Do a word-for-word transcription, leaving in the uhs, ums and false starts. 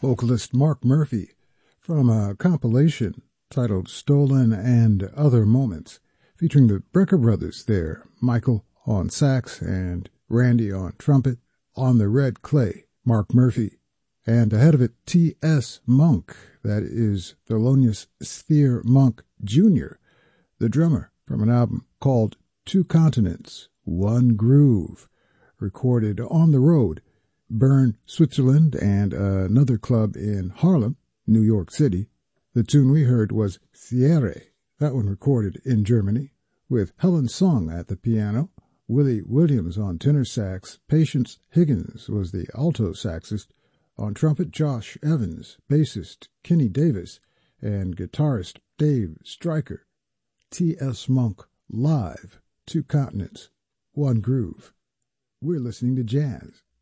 vocalist Mark Murphy, from a compilation titled Stolen and Other Moments, featuring the Brecker brothers there, Michael on sax and Randy on trumpet, on the red clay, Mark Murphy, and ahead of it T S Monk, that is Thelonious Sphere Monk Junior, the drummer, from an album called Two Continents, One Groove, recorded on the road, Bern, Switzerland, and another club in Harlem, New York City. The tune we heard was Sierre, that one recorded in Germany, with Helen Song at the piano, Willie Williams on tenor sax, Patience Higgins was the alto saxist, on trumpet Josh Evans, bassist Kenny Davis, and guitarist Dave Stryker. T S Monk live, Two Continents, One Groove. We're listening to jazz.